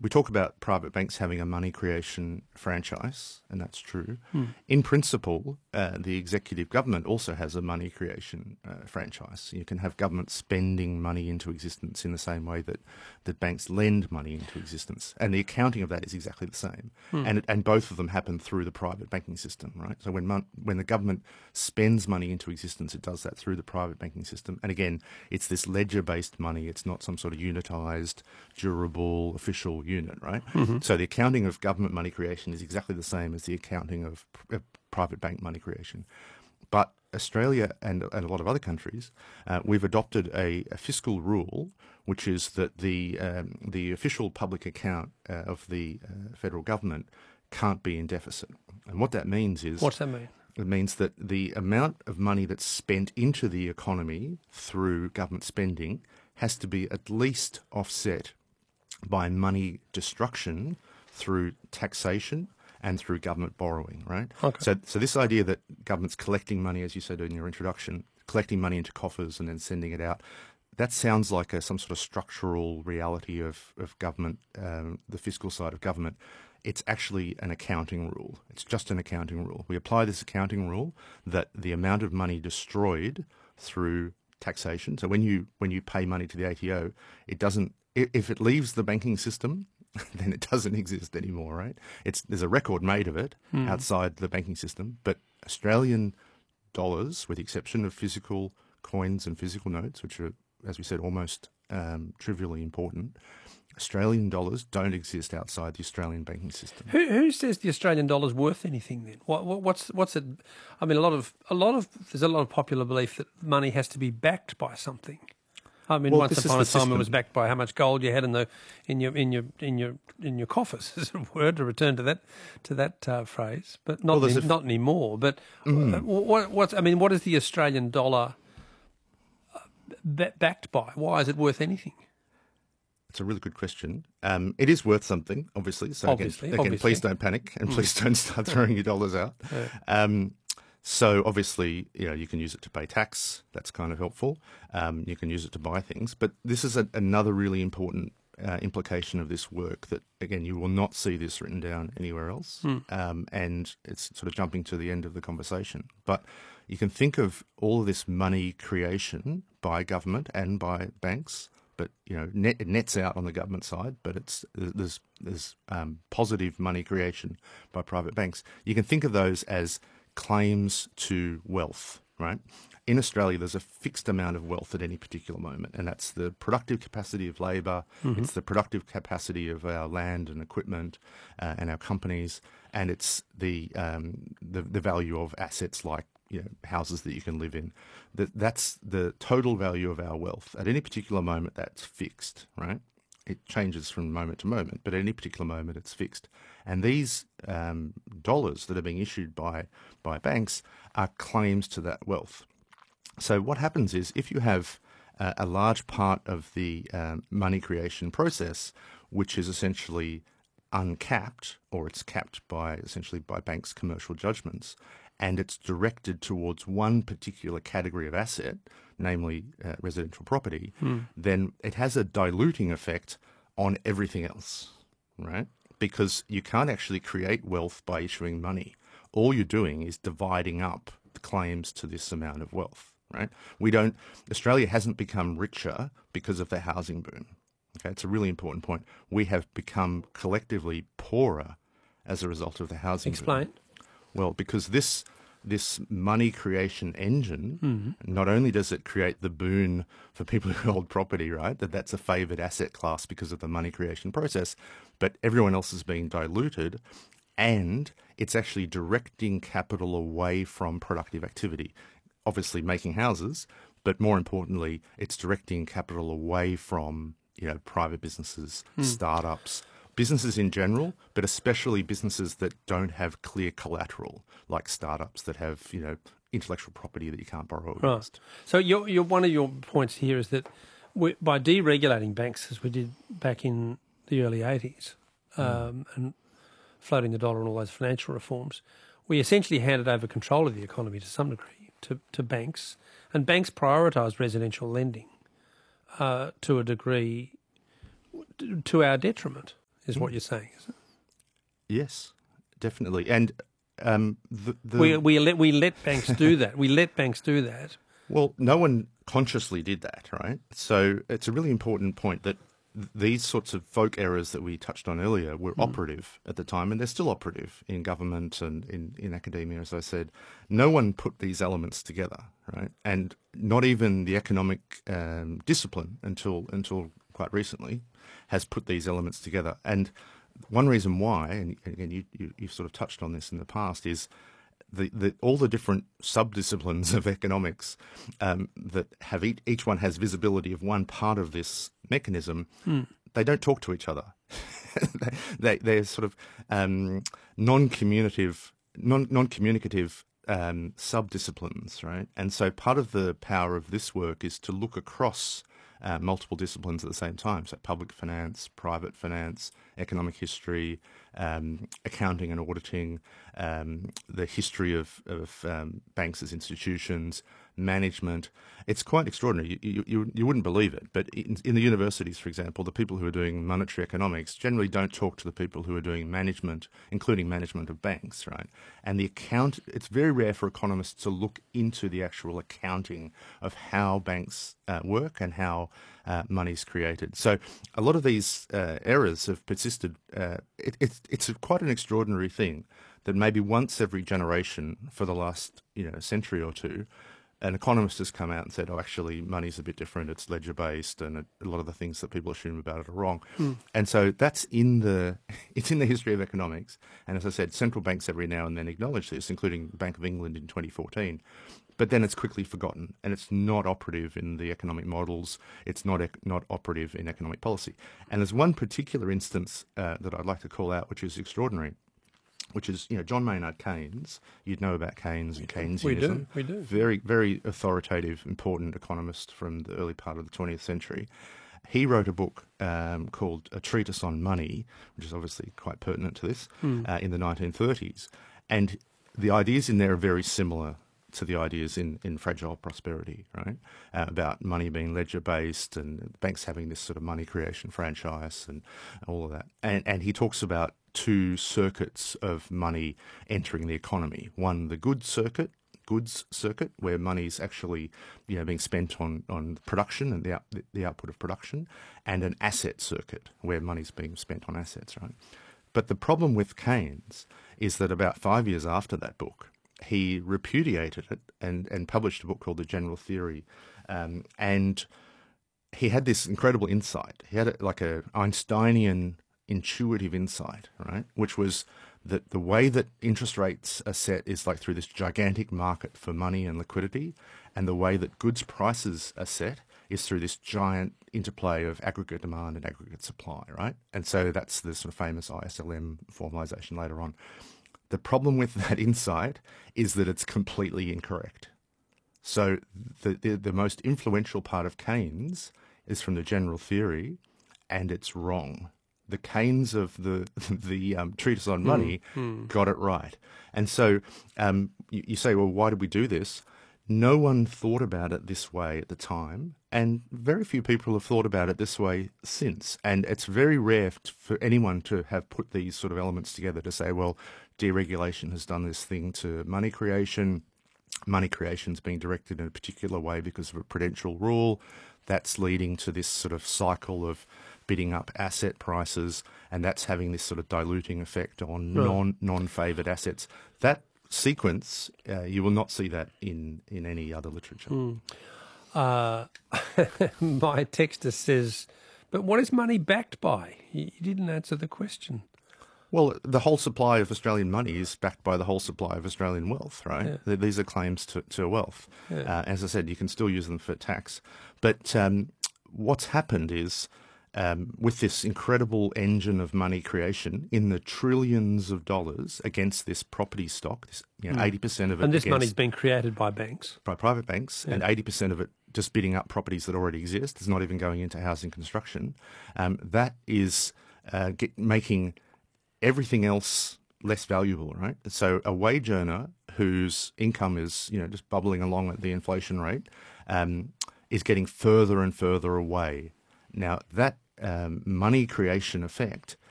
we talk about private banks having a money creation franchise, and that's true. In principle, the executive government also has a money creation franchise. You can have government spending money into existence in the same way that banks lend money into existence, and the accounting of that is exactly the same. And both of them happen through the private banking system, right? So when the government spends money into existence, it does that through the private banking system. And again, it's this ledger-based money. It's not some sort of unitized, durable, official unit, right? So the accounting of government money creation is exactly the same as the accounting of private bank money creation. But Australia and a lot of other countries, we've adopted a fiscal rule, which is that the official public account of the federal government can't be in deficit. And what that means is... What's that mean? It means that the amount of money that's spent into the economy through government spending has to be at least offset by money destruction through taxation and through government borrowing, right? Okay. So this idea that government's collecting money, as you said in your introduction, collecting money into coffers and then sending it out, that sounds like some sort of structural reality of government, the fiscal side of government. It's actually an accounting rule. It's just an accounting rule. We apply this accounting rule that the amount of money destroyed through taxation. So when you pay money to the ATO, it doesn't. If it leaves the banking system, then it doesn't exist anymore, right? There's a record made of it outside the banking system, but Australian dollars, with the exception of physical coins and physical notes, which are, as we said, almost trivially important, Australian dollars don't exist outside the Australian banking system. Who says the Australian dollar's worth anything then? What's it? I mean, there's a lot of popular belief that money has to be backed by something. I mean, once upon a time it was backed by how much gold you had in your coffers, as it were, to return to that phrase. But not anymore. But what is the Australian dollar backed by? Why is it worth anything? It's a really good question. It is worth something, obviously. So again, please don't panic and please don't start throwing your dollars out. Yeah. So obviously, you can use it to pay tax. That's kind of helpful. You can use it to buy things. But this is another really important implication of this work that, again, you will not see this written down anywhere else. And it's sort of jumping to the end of the conversation. But you can think of all of this money creation by government and by banks. But it nets out on the government side, but there's positive money creation by private banks. You can think of those as claims to wealth, right? In Australia, there's a fixed amount of wealth at any particular moment, and that's the productive capacity of labour, it's the productive capacity of our land and equipment and our companies, and it's the value of assets like houses that you can live in. That's the total value of our wealth. At any particular moment, that's fixed, right? It changes from moment to moment, but at any particular moment, it's fixed. And these dollars that are being issued by banks are claims to that wealth. So what happens is if you have a large part of the money creation process, which is essentially uncapped, or it's capped essentially by banks' commercial judgments, and it's directed towards one particular category of asset, namely residential property, then it has a diluting effect on everything else, right? Because you can't actually create wealth by issuing money. All you're doing is dividing up the claims to this amount of wealth, right? Australia hasn't become richer because of the housing boom. Okay, it's a really important point. We have become collectively poorer as a result of the housing boom. Explain. Well, because this money creation engine, not only does it create the boon for people who hold property, right, that's a favoured asset class because of the money creation process, but everyone else is being diluted, and it's actually directing capital away from productive activity, obviously making houses, but more importantly, it's directing capital away from private businesses, startups, businesses in general, but especially businesses that don't have clear collateral, like startups that have, intellectual property that you can't borrow against. Right. So one of your points here is that by deregulating banks, as we did back in the early 80s, and floating the dollar and all those financial reforms, we essentially handed over control of the economy to some degree to banks, and banks prioritised residential lending to a degree to our detriment. is what you're saying, is it? Yes, definitely. And we let banks do that. We let banks do that. Well, no one consciously did that, right? So it's a really important point that these sorts of folk errors that we touched on earlier were operative at the time, and they're still operative in government and in academia, as I said. No one put these elements together, right? And not even the economic discipline until quite recently has put these elements together. And one reason why, and again, you've sort of touched on this in the past, is all the different sub-disciplines of economics that have each one has visibility of one part of this mechanism, they don't talk to each other. They're sort of non-communicative sub-disciplines, right? And so part of the power of this work is to look across multiple disciplines at the same time, so public finance, private finance, economic history, accounting and auditing, the history of banks as institutions, management. It's quite extraordinary. You wouldn't believe it, but in the universities, for example, the people who are doing monetary economics generally don't talk to the people who are doing management, including management of banks, right? And it's very rare for economists to look into the actual accounting of how banks work and how money's created. So a lot of these errors have persisted. It's quite an extraordinary thing that maybe once every generation for the last century or two, an economist has come out and said, oh, actually, money's a bit different. It's ledger-based, and a lot of the things that people assume about it are wrong. And so that's it's in the history of economics. And as I said, central banks every now and then acknowledge this, including the Bank of England in 2014. But then it's quickly forgotten, and it's not operative in the economic models. It's not operative in economic policy. And there's one particular instance that I'd like to call out, which is extraordinary, which is, John Maynard Keynes. You'd know about Keynes and Keynesianism. We do. Very, very authoritative, important economist from the early part of the 20th century. He wrote a book called A Treatise on Money, which is obviously quite pertinent to this, in the 1930s. And the ideas in there are very similar to the ideas in Fragile Prosperity, right? About money being ledger-based and banks having this sort of money creation franchise and all of that. And he talks about two circuits of money entering the economy. One, the goods circuit, where money's actually being spent on production and the output of production, and an asset circuit, where money's being spent on assets, right? But the problem with Keynes is that about 5 years after that book, he repudiated it and published a book called The General Theory. And he had this incredible insight. He had a Einsteinian intuitive insight, right? Which was that the way that interest rates are set is like through this gigantic market for money and liquidity. And the way that goods prices are set is through this giant interplay of aggregate demand and aggregate supply, right? And so that's the sort of famous ISLM formalization later on. The problem with that insight is that it's completely incorrect. So the most influential part of Keynes is from the General Theory, and it's wrong. The Keynes of the Treatise on Money got it right. And so you say, well, why did we do this? No one thought about it this way at the time, and very few people have thought about it this way since. And it's very rare for anyone to have put these sort of elements together to say, well, deregulation has done this thing to money creation. Money creation is being directed in a particular way because of a prudential rule. That's leading to this sort of cycle of bidding up asset prices, and that's having this sort of diluting effect on non-favoured assets. That sequence, you will not see that in any other literature. My texter says, but what is money backed by? You didn't answer the question. Well, the whole supply of Australian money is backed by the whole supply of Australian wealth, right? Yeah. These are claims to wealth. Yeah. As I said, you can still use them for tax. But what's happened is with this incredible engine of money creation in the trillions of dollars against this property stock, 80% of it. And this money's been created by banks. By private banks, and 80% of it just bidding up properties that already exist. It's not even going into housing construction. That is making everything else less valuable, right? So a wage earner whose income is, just bubbling along at the inflation rate, is getting further and further away. Now, that money creation effect